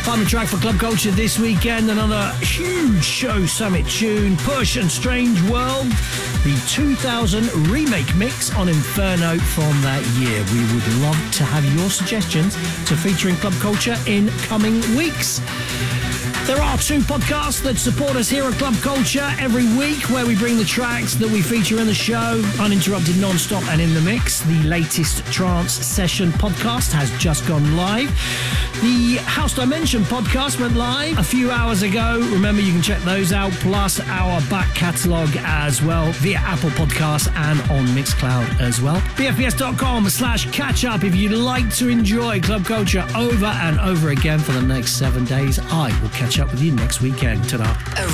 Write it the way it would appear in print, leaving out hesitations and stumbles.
Final track for Club Culture this weekend, another huge show summit tune, Push and Strange World, the 2000 remake mix on Inferno from that year. We would love to have your suggestions to feature in Club Culture in coming weeks. There are two podcasts that support us here at Club Culture every week, where we bring the tracks that we feature in the show, uninterrupted, non-stop and in the mix. The latest Trance Session podcast has just gone live. The House Dimension podcast went live a few hours ago. Remember, you can check those out, plus our back catalogue as well, via Apple Podcasts and on Mixcloud as well. bfbs.com/catch-up if you'd like to enjoy Club Culture over and over again for the next 7 days. I will catch up with you next weekend. Ta-da.